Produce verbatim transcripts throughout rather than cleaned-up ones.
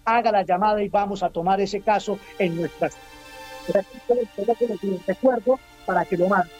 haga la llamada y vamos a tomar ese caso en nuestras... Recuerdo para que lo manden.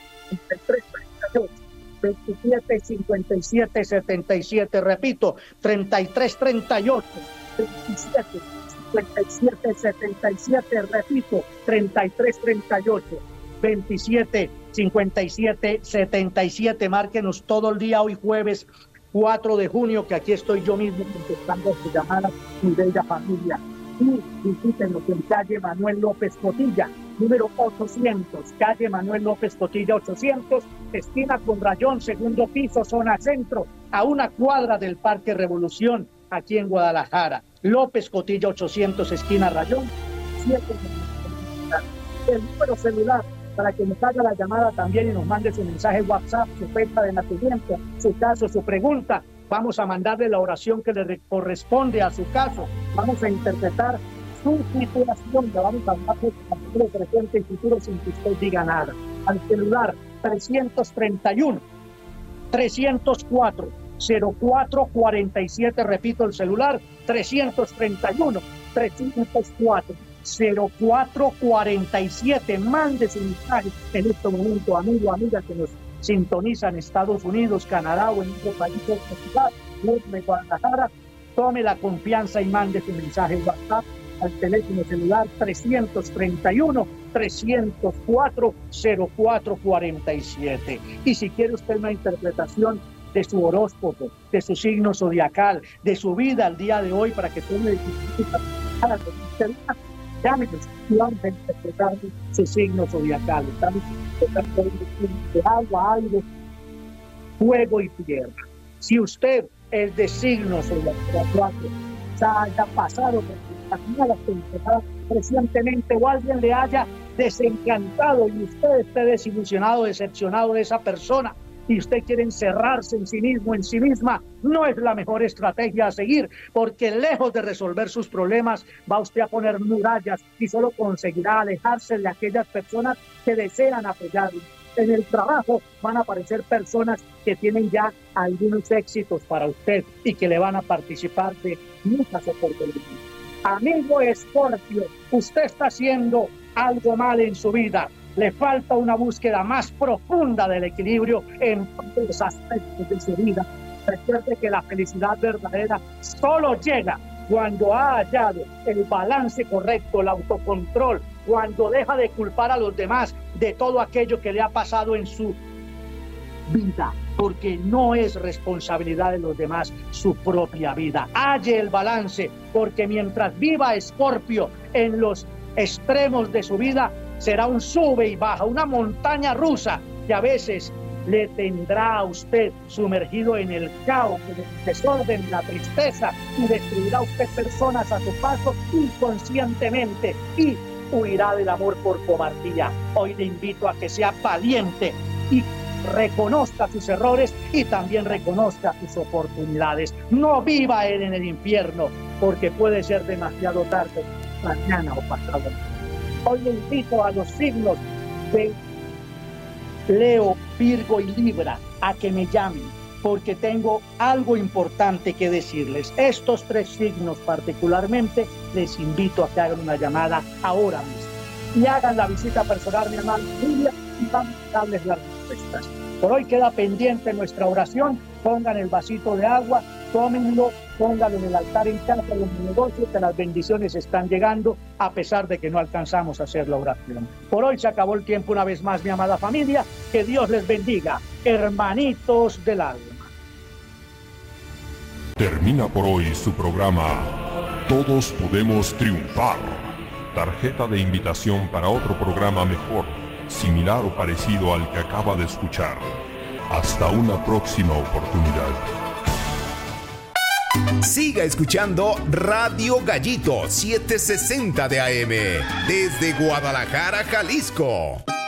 veintisiete cincuenta y siete setenta y siete, repito, treinta y tres treinta y ocho, veintisiete cincuenta y siete setenta y siete, repito, treinta y tres treinta y ocho, veintisiete cincuenta y siete setenta y siete. Márquenos todo el día hoy jueves cuatro de junio, que aquí estoy yo mismo contestando su llamada, mi bella familia. Y visítenos en calle Manuel López Cotilla, número ochocientos, calle Manuel López Cotilla ochocientos, esquina con Rayón, segundo piso, zona centro, a una cuadra del Parque Revolución, aquí en Guadalajara. López Cotilla ochocientos, esquina Rayón, siete. El número celular para que nos haga la llamada también y nos mande su mensaje WhatsApp, su fecha de nacimiento, su caso, su pregunta. Vamos a mandarle la oración que le corresponde a su caso. Vamos a interpretar su situación. Le vamos a hablar de futuro, presente y futuro sin que usted diga nada. Al celular trescientos treinta y uno, trescientos cuatro, cero cuatro cuarenta y siete. Repito el celular, trescientos treinta y uno, trescientos cuatro, cero cuatro cuarenta y siete. Mande su mensaje en este momento, amigo, amiga, que nos sintoniza en Estados Unidos, Canadá o en otro país de esta ciudad, de Guadalajara. Tome la confianza y mande su mensaje WhatsApp al teléfono celular trescientos treinta y uno, trescientos cuatro, cero cuatro cuarenta y siete. Y si quiere usted una interpretación de su horóscopo, de su signo zodiacal, de su vida al día de hoy, para que tome llámenos y vamos a interpretar su signo zodiacal. Estamos interpretando de agua, aire, fuego y tierra. Si usted es de signo zodiacal, se haya pasado por las malas temporadas recientemente o alguien le haya desencantado y usted esté desilusionado, decepcionado de esa persona, y usted quiere encerrarse en sí mismo, en sí misma, no es la mejor estrategia a seguir, porque lejos de resolver sus problemas, va usted a poner murallas y solo conseguirá alejarse de aquellas personas que desean apoyarlo. En el trabajo van a aparecer personas que tienen ya algunos éxitos para usted y que le van a participar de muchas oportunidades. Amigo Escorpio, usted está haciendo algo mal en su vida. Le falta una búsqueda más profunda del equilibrio en todos los aspectos de su vida. Recuerde que la felicidad verdadera solo llega cuando ha hallado el balance correcto, el autocontrol, cuando deja de culpar a los demás de todo aquello que le ha pasado en su vida, porque no es responsabilidad de los demás su propia vida. Halle el balance, porque mientras viva Escorpio en los extremos de su vida, será un sube y baja, una montaña rusa que a veces le tendrá a usted sumergido en el caos, en el desorden, la tristeza, y destruirá a usted personas a su paso inconscientemente y huirá del amor por cobardía. Hoy le invito a que sea valiente y reconozca sus errores y también reconozca sus oportunidades. No viva él en el infierno, porque puede ser demasiado tarde, mañana o pasado. Hoy le invito a los signos de Leo, Virgo y Libra a que me llamen, porque tengo algo importante que decirles. Estos tres signos particularmente les invito a que hagan una llamada ahora mismo y hagan la visita personal, mi hermano Lidia, y vamos a darles las respuestas. Por hoy queda pendiente nuestra oración. Pongan el vasito de agua, tómenlo, pónganlo en el altar en casa, en los negocios, que las bendiciones están llegando a pesar de que no alcanzamos a hacer la oración. Por hoy se acabó el tiempo una vez más, mi amada familia. Que Dios les bendiga, hermanitos del alma. Termina por hoy su programa Todos Podemos Triunfar. Tarjeta de invitación para otro programa mejor, similar o parecido al que acaba de escuchar. Hasta una próxima oportunidad. Siga escuchando Radio Gallito setecientos sesenta de A M desde Guadalajara, Jalisco.